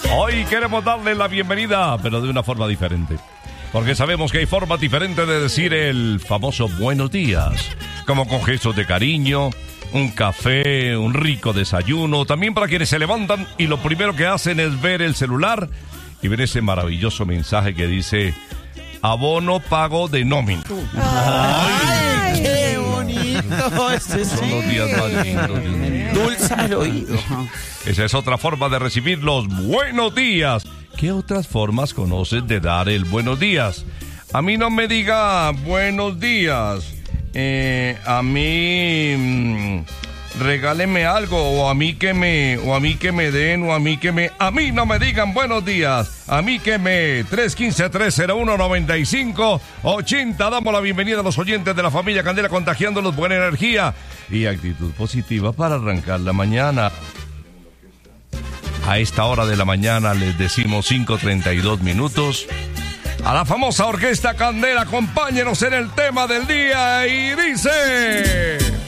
Hoy queremos darle la bienvenida, pero de una forma diferente. Porque sabemos que hay formas diferentes de decir el famoso buenos días. Como con gestos de cariño, un café, un rico desayuno. También para quienes se levantan y lo primero que hacen es ver el celular y ver ese maravilloso mensaje que dice abono pago de nómina. ¡Ay, qué bonito! Ese Son los días más lindos, Dios mío. dulce al oído. Esa es otra forma de recibir los buenos días. ¿Qué otras formas conoces de dar el buenos días? A mí no me diga buenos días. A mí regáleme algo, o a mí que me den, o a mí no me digan buenos días. A mí que me 315-301-9580. Damos la bienvenida a los oyentes de la familia Candela, contagiándolos buena energía y actitud positiva para arrancar la mañana. A esta hora de la mañana les decimos 5:32 minutos. A la famosa orquesta Candela, acompáñenos en el tema del día y dice...